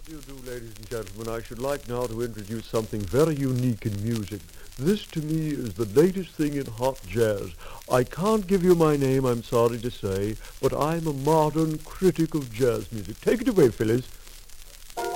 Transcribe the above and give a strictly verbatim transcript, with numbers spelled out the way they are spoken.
How do you do, ladies and gentlemen? I should like now to introduce something very unique in music. This, to me, is the latest thing in hot jazz. I can't give you my name, I'm sorry to say, but I'm a modern critic of jazz music. Take it away, Phyllis.